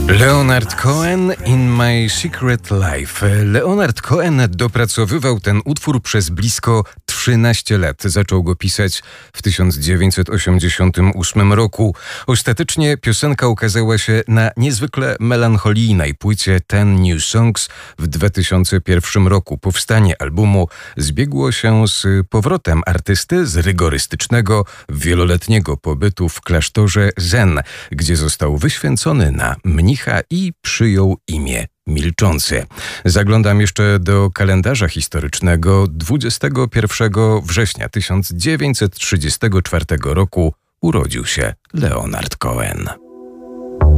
Leonard Cohen in My Secret Life. Leonard Cohen dopracowywał ten utwór przez blisko 13 lat. Zaczął go pisać w 1988 roku. Ostatecznie piosenka ukazała się na niezwykle melancholijnej płycie Ten New Songs w 2001 roku. Powstanie albumu zbiegło się z powrotem artysty z rygorystycznego, wieloletniego pobytu w klasztorze Zen, gdzie został wyświęcony na mnicha i przyjął imię Milczący. Zaglądam jeszcze do kalendarza historycznego. 21 września 1934 roku urodził się Leonard Cohen.